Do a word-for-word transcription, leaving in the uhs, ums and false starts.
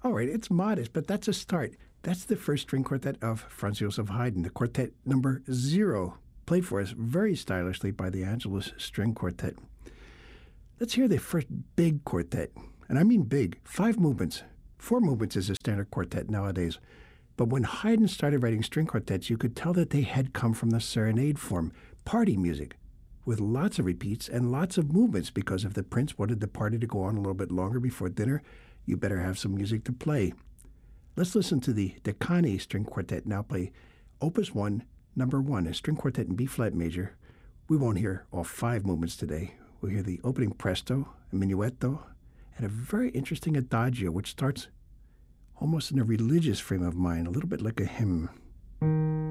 All right, it's modest, but that's a start. That's the first string quartet of Franz Joseph Haydn, the quartet number zero, played for us very stylishly by the Angelus String Quartet. Let's hear the first big quartet, and I mean big, five movements. Four movements is a standard quartet nowadays. But when Haydn started writing string quartets, you could tell that they had come from the serenade form, party music, with lots of repeats and lots of movements, because if the prince wanted the party to go on a little bit longer before dinner, you better have some music to play. Let's listen to the Decani String Quartet now play Opus one, number one, a string quartet in B-flat major. We won't hear all five movements today. We'll hear the opening presto, a minuetto, and a very interesting adagio, which starts almost in a religious frame of mind, a little bit like a hymn.